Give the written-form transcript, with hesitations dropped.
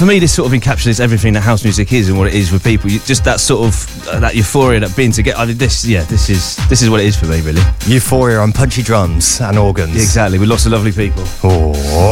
for me, this sort of encapsulates everything that house music is and what it is with people. Just that sort of that euphoria, that being together. I mean, this is what it is for me, really. Euphoria on punchy drums and organs. Yeah, exactly, with lots of lovely people. Oh.